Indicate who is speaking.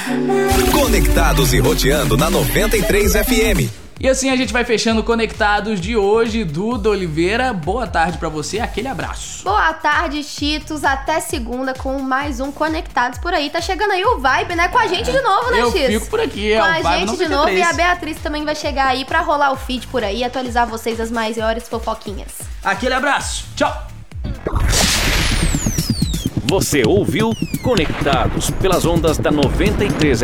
Speaker 1: Conectados e roteando na 93 FM.
Speaker 2: E assim a gente vai fechando Conectados de hoje. Duda Oliveira, boa tarde pra você, aquele abraço.
Speaker 3: Boa tarde, Cheetos, até segunda com mais um Conectados por aí. Tá chegando aí o Vibe, né? Com a gente de novo, né, Cheetos?
Speaker 2: Eu fico por aqui,
Speaker 3: com
Speaker 2: o
Speaker 3: a
Speaker 2: Vibe
Speaker 3: gente
Speaker 2: 93.
Speaker 3: de novo e a Beatriz também vai chegar aí pra rolar o feed por aí e atualizar vocês as maiores fofoquinhas.
Speaker 2: Aquele abraço, tchau.
Speaker 4: Você ouviu Conectados pelas ondas da 93